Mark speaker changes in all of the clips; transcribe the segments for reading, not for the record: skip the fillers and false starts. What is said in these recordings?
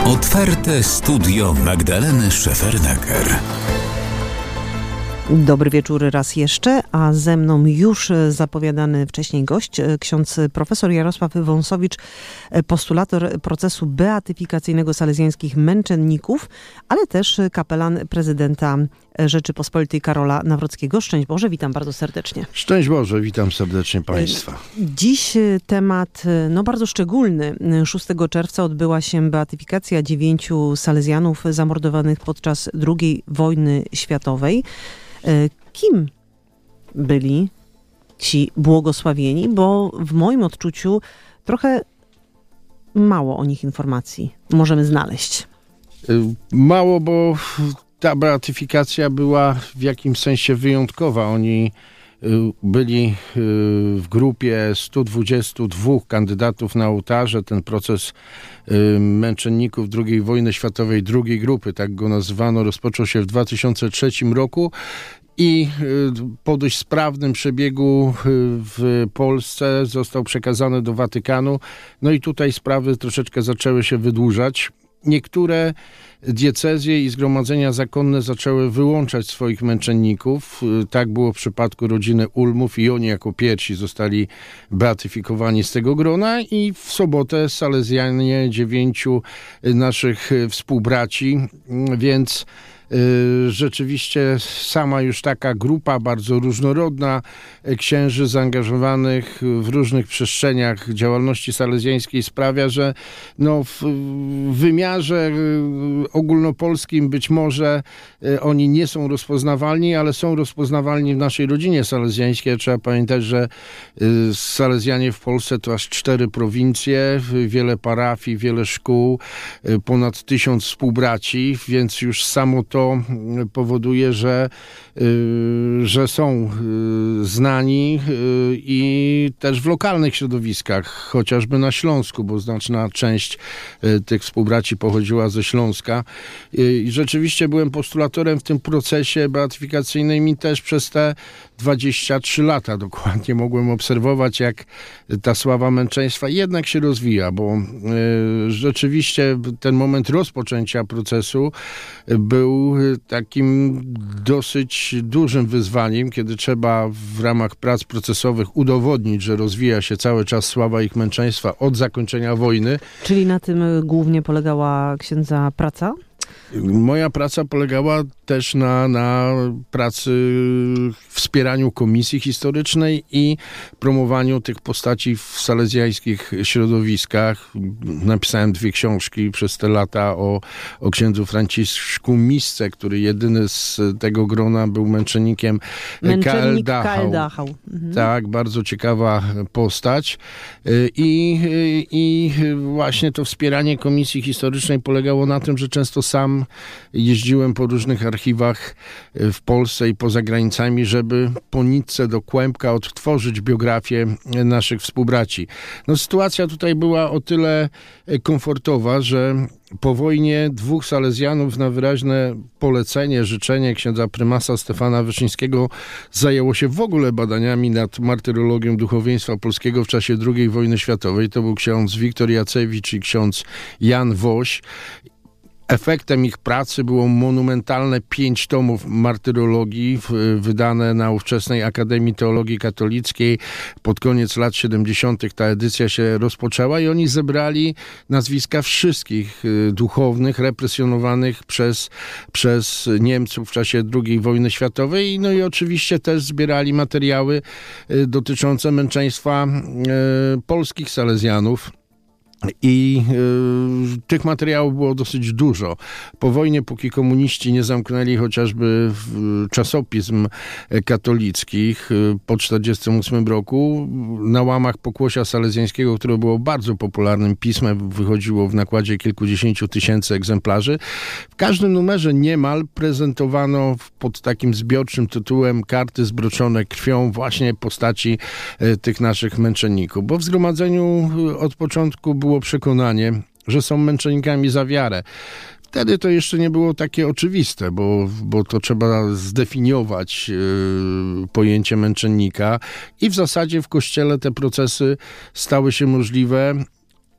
Speaker 1: Otwarte studio Magdaleny Szefernaker.
Speaker 2: Dobry wieczór raz jeszcze, a ze mną już zapowiadany wcześniej gość, ksiądz profesor Jarosław Wąsowicz, postulator procesu beatyfikacyjnego salezjańskich męczenników, ale też kapelan prezydenta Rzeczypospolitej Karola Nawrockiego. Szczęść Boże, witam bardzo serdecznie.
Speaker 3: Szczęść Boże, witam serdecznie Państwa.
Speaker 2: Dziś temat bardzo szczególny. 6 czerwca odbyła się beatyfikacja 9 salezjanów zamordowanych podczas II wojny światowej. Kim byli ci błogosławieni? Bo w moim odczuciu trochę mało o nich informacji możemy znaleźć.
Speaker 3: Mało, bo ta beatyfikacja była w jakimś sensie wyjątkowa. Oni byli w grupie 122 kandydatów na ołtarze. Ten proces męczenników II wojny światowej, drugiej grupy, tak go nazywano, rozpoczął się w 2003 roku. I po dość sprawnym przebiegu w Polsce został przekazany do Watykanu. No i tutaj sprawy troszeczkę zaczęły się wydłużać. Niektóre diecezje i zgromadzenia zakonne zaczęły wyłączać swoich męczenników. Tak było w przypadku rodziny Ulmów i oni jako pierwsi zostali beatyfikowani z tego grona i w sobotę salezjanie 9 naszych współbraci, więc rzeczywiście sama już taka grupa bardzo różnorodna księży zaangażowanych w różnych przestrzeniach działalności salezjańskiej sprawia, że w wymiarze ogólnopolskim być może oni nie są rozpoznawalni, ale są rozpoznawalni w naszej rodzinie salezjańskiej. Trzeba pamiętać, że salezjanie w Polsce to aż 4 prowincje, wiele parafii, wiele szkół, ponad 1000 współbraci, więc już samo to powoduje, że są znani i też w lokalnych środowiskach, chociażby na Śląsku, bo znaczna część tych współbraci pochodziła ze Śląska. I rzeczywiście byłem postulatorem w tym procesie beatyfikacyjnym i też przez te 23 lata dokładnie mogłem obserwować, jak ta sława męczeństwa jednak się rozwija, bo rzeczywiście ten moment rozpoczęcia procesu był takim dosyć dużym wyzwaniem, kiedy trzeba w ramach prac procesowych udowodnić, że rozwija się cały czas sława ich męczeństwa od zakończenia wojny.
Speaker 2: Czyli na tym głównie polegała księdza praca?
Speaker 3: Moja praca polegała też na pracy, wspieraniu komisji historycznej i promowaniu tych postaci w salezjańskich środowiskach. Napisałem 2 książki przez te lata o księdzu Franciszku Misce, który jedyny z tego grona był męczennikiem
Speaker 2: K.L. Dachau.
Speaker 3: Tak, bardzo ciekawa postać. I właśnie to wspieranie komisji historycznej polegało na tym, że często sam jeździłem po różnych archiwach w Polsce i poza granicami, żeby po nitce do kłębka odtworzyć biografię naszych współbraci. Sytuacja tutaj była o tyle komfortowa, że po wojnie 2 salezjanów na wyraźne polecenie, życzenie księdza prymasa Stefana Wyszyńskiego zajęło się w ogóle badaniami nad martyrologią duchowieństwa polskiego w czasie II wojny światowej. To był ksiądz Wiktor Jacewicz i ksiądz Jan Woś. Efektem ich pracy było monumentalne 5 tomów martyrologii wydane na ówczesnej Akademii Teologii Katolickiej. Pod koniec lat 70. ta edycja się rozpoczęła i oni zebrali nazwiska wszystkich duchownych represjonowanych przez Niemców w czasie II wojny światowej. No i oczywiście też zbierali materiały dotyczące męczeństwa polskich salezjanów. I tych materiałów było dosyć dużo. Po wojnie, póki komuniści nie zamknęli chociażby czasopism katolickich po 1948 roku, na łamach Pokłosia Salezjańskiego, które było bardzo popularnym pismem, wychodziło w nakładzie kilkudziesięciu tysięcy egzemplarzy. W każdym numerze niemal prezentowano pod takim zbiorczym tytułem karty zbroczone krwią właśnie postaci tych naszych męczenników. Bo w zgromadzeniu od początku było przekonanie, że są męczennikami za wiarę. Wtedy to jeszcze nie było takie oczywiste, bo to trzeba zdefiniować pojęcie męczennika i w zasadzie w Kościele te procesy stały się możliwe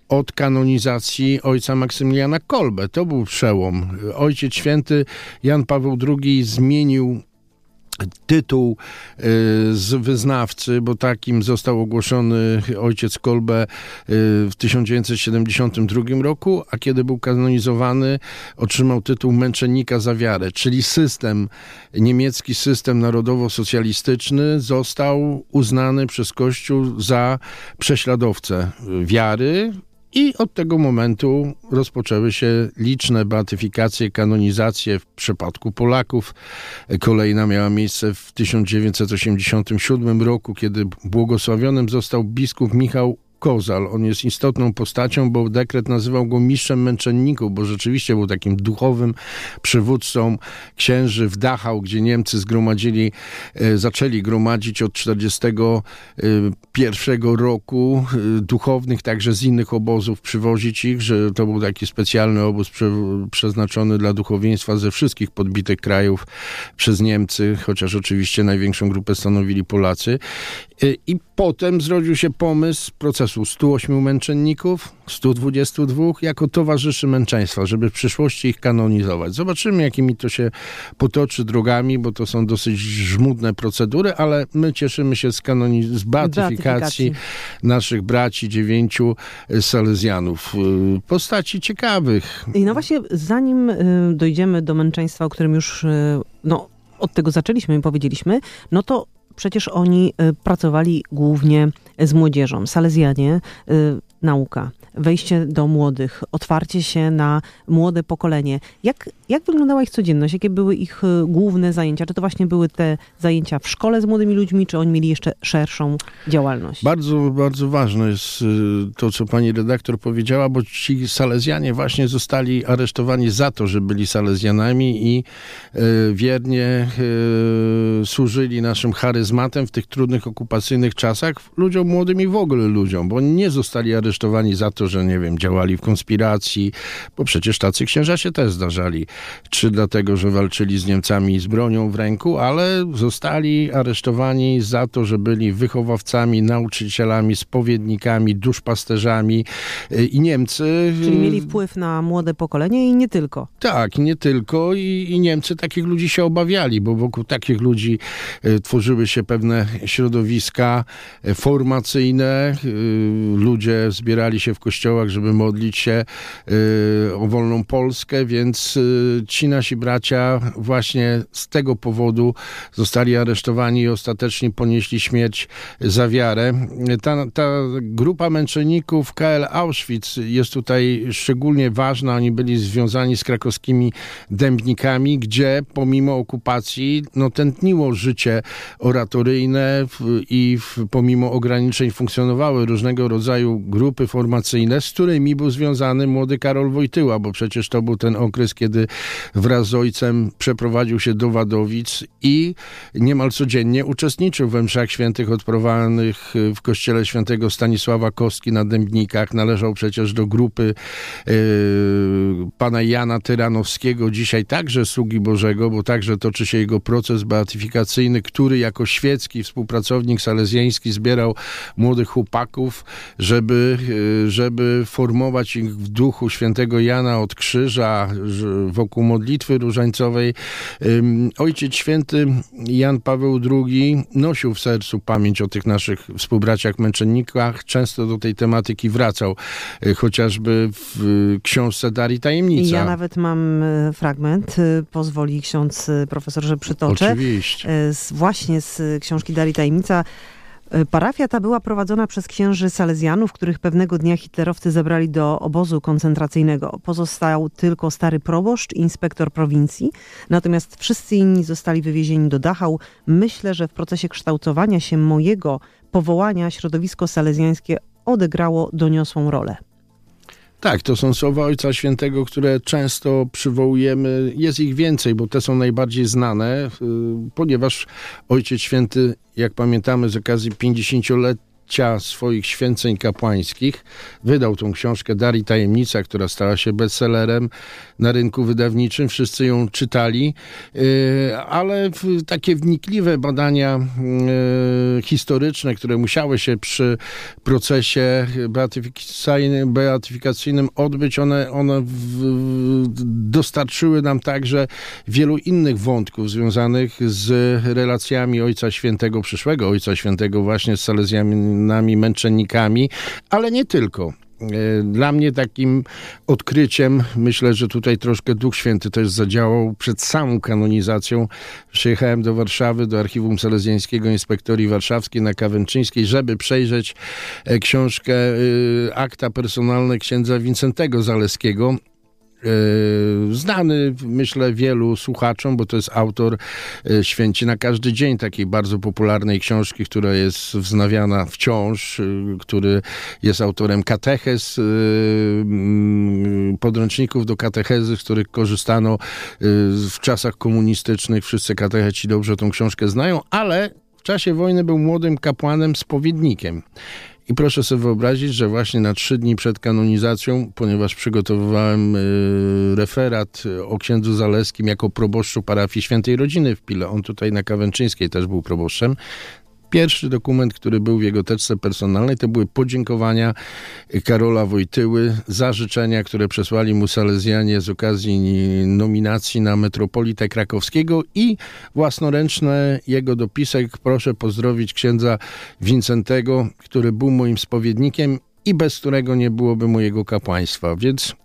Speaker 3: od kanonizacji ojca Maksymiliana Kolbe. To był przełom. Ojciec Święty Jan Paweł II zmienił tytuł z wyznawcy, bo takim został ogłoszony ojciec Kolbe w 1972 roku, a kiedy był kanonizowany, otrzymał tytuł męczennika za wiarę, czyli niemiecki system narodowo-socjalistyczny został uznany przez Kościół za prześladowcę wiary. I od tego momentu rozpoczęły się liczne beatyfikacje, kanonizacje w przypadku Polaków. Kolejna miała miejsce w 1987 roku, kiedy błogosławionym został biskup Michał Kozal. On jest istotną postacią, bo dekret nazywał go mistrzem męczenników, bo rzeczywiście był takim duchowym przywódcą księży w Dachau, gdzie Niemcy zaczęli gromadzić od 1941 roku duchownych, także z innych obozów, przywozić ich, że to był taki specjalny obóz przeznaczony dla duchowieństwa ze wszystkich podbitych krajów przez Niemcy, chociaż oczywiście największą grupę stanowili Polacy. I potem zrodził się pomysł procesu 108 męczenników, 122 jako towarzyszy męczeństwa, żeby w przyszłości ich kanonizować. Zobaczymy, jakimi to się potoczy drogami, bo to są dosyć żmudne procedury, ale my cieszymy się z beatyfikacji naszych braci, 9 salezjanów. Postaci ciekawych.
Speaker 2: I no właśnie, zanim dojdziemy do męczeństwa, o którym już od tego zaczęliśmy i powiedzieliśmy, no to przecież oni pracowali głównie z młodzieżą. Salezjanie, nauka, wejście do młodych, otwarcie się na młode pokolenie. Jak wyglądała ich codzienność? Jakie były ich główne zajęcia? Czy to właśnie były te zajęcia w szkole z młodymi ludźmi, czy oni mieli jeszcze szerszą działalność?
Speaker 3: Bardzo, bardzo ważne jest to, co pani redaktor powiedziała, bo ci salezjanie właśnie zostali aresztowani za to, że byli salezjanami i wiernie służyli naszym charyzmatem w tych trudnych okupacyjnych czasach, ludziom młodym i w ogóle ludziom, bo nie zostali aresztowani za to, że działali w konspiracji, bo przecież tacy księża się też zdarzali. Czy dlatego, że walczyli z Niemcami z bronią w ręku, ale zostali aresztowani za to, że byli wychowawcami, nauczycielami, spowiednikami, duszpasterzami i Niemcy...
Speaker 2: Czyli mieli wpływ na młode pokolenie i nie tylko.
Speaker 3: Tak, nie tylko i Niemcy takich ludzi się obawiali, bo wokół takich ludzi tworzyły się pewne środowiska formacyjne. Ludzie zbierali się w kościołach, żeby modlić się o wolną Polskę, więc ci nasi bracia właśnie z tego powodu zostali aresztowani i ostatecznie ponieśli śmierć za wiarę. Ta grupa męczenników KL Auschwitz jest tutaj szczególnie ważna. Oni byli związani z krakowskimi dębnikami, gdzie pomimo okupacji tętniło życie oratoryjne i pomimo ograniczeń funkcjonowały różnego rodzaju grupy formacyjne, z którymi był związany młody Karol Wojtyła, bo przecież to był ten okres, kiedy wraz z ojcem przeprowadził się do Wadowic i niemal codziennie uczestniczył we mszach świętych odprawianych w kościele świętego Stanisława Kostki na Dębnikach. Należał przecież do grupy pana Jana Tyranowskiego, dzisiaj także sługi Bożego, bo także toczy się jego proces beatyfikacyjny, który jako świecki współpracownik salezjański zbierał młodych chłopaków, żeby formować ich w duchu świętego Jana od krzyża wokół modlitwy różańcowej. Ojciec święty Jan Paweł II nosił w sercu pamięć o tych naszych współbraciach męczennikach. Często do tej tematyki wracał, chociażby w książce Dar i Tajemnica.
Speaker 2: Ja nawet mam fragment, pozwoli ksiądz profesor, że przytoczę.
Speaker 3: Oczywiście.
Speaker 2: Właśnie z książki Dar i Tajemnica. Parafia ta była prowadzona przez księży salezjanów, których pewnego dnia hitlerowcy zabrali do obozu koncentracyjnego. Pozostał tylko stary proboszcz i inspektor prowincji, natomiast wszyscy inni zostali wywiezieni do Dachau. Myślę, że w procesie kształtowania się mojego powołania środowisko salezjańskie odegrało doniosłą rolę.
Speaker 3: Tak, to są słowa Ojca Świętego, które często przywołujemy. Jest ich więcej, bo te są najbardziej znane, ponieważ Ojciec Święty, jak pamiętamy z okazji 50-lecia swoich święceń kapłańskich. Wydał tą książkę Dar i tajemnica, która stała się bestsellerem na rynku wydawniczym. Wszyscy ją czytali, ale takie wnikliwe badania historyczne, które musiały się przy procesie beatyfikacyjnym odbyć, one dostarczyły nam także wielu innych wątków związanych z relacjami Ojca Świętego, przyszłego Ojca Świętego właśnie z salezjanami, męczennikami, ale nie tylko. Dla mnie takim odkryciem, myślę, że tutaj troszkę Duch Święty też zadziałał przed samą kanonizacją. Przyjechałem do Warszawy, do Archiwum Salezjańskiego Inspektorii Warszawskiej na Kawęczyńskiej, żeby przejrzeć książkę Akta personalne księdza Wincentego Zaleskiego. Znany, myślę, wielu słuchaczom, bo to jest autor Święci na każdy dzień, takiej bardzo popularnej książki, która jest wznawiana wciąż, który jest autorem katechez, podręczników do katechezy, z których korzystano w czasach komunistycznych. Wszyscy katecheci dobrze tą książkę znają, ale w czasie wojny był młodym kapłanem, spowiednikiem. I proszę sobie wyobrazić, że właśnie na 3 dni przed kanonizacją, ponieważ przygotowywałem referat o księdzu Zaleskim jako proboszczu parafii Świętej Rodziny w Pile, on tutaj na Kawęczyńskiej też był proboszczem, pierwszy dokument, który był w jego teczce personalnej, to były podziękowania Karola Wojtyły za życzenia, które przesłali mu salezjanie z okazji nominacji na metropolitę krakowskiego i własnoręczny jego dopisek: proszę pozdrowić księdza Wincentego, który był moim spowiednikiem i bez którego nie byłoby mojego kapłaństwa. Więc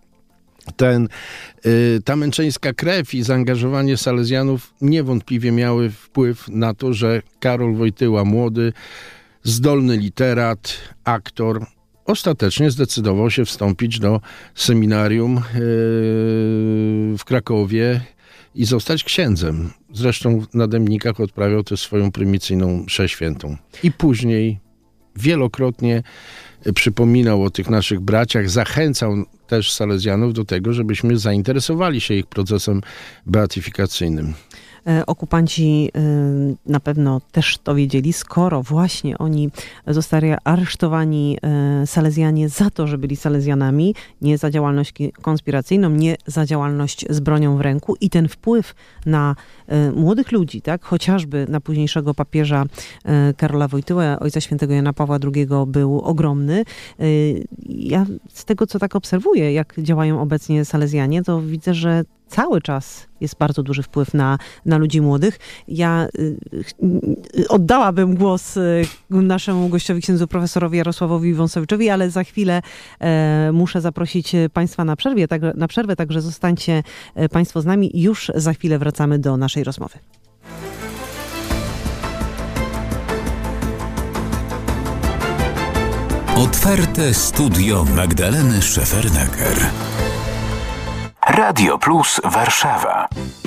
Speaker 3: ta męczeńska krew i zaangażowanie salezjanów niewątpliwie miały wpływ na to, że Karol Wojtyła, młody, zdolny literat, aktor, ostatecznie zdecydował się wstąpić do seminarium w Krakowie i zostać księdzem. Zresztą na Dębnikach odprawiał też swoją prymicyjną mszę świętą. I później wielokrotnie przypominał o tych naszych braciach, zachęcał też salezjanów do tego, żebyśmy zainteresowali się ich procesem beatyfikacyjnym.
Speaker 2: Okupanci na pewno też to wiedzieli, skoro właśnie oni zostali aresztowani, salezjanie, za to, że byli salezjanami, nie za działalność konspiracyjną, nie za działalność z bronią w ręku, i ten wpływ na młodych ludzi, tak, chociażby na późniejszego papieża Karola Wojtyłę, Ojca Świętego Jana Pawła II, był ogromny. Ja z tego, co tak obserwuję, jak działają obecnie salezjanie, to widzę, że cały czas jest bardzo duży wpływ na ludzi młodych. Ja oddałabym głos naszemu gościowi, księdzu profesorowi Jarosławowi Wąsowiczowi, ale za chwilę muszę zaprosić Państwa na przerwę, także zostańcie Państwo z nami. Już za chwilę wracamy do naszej rozmowy.
Speaker 1: Otwarte studio Magdaleny Szefernaker. Radio Plus Warszawa.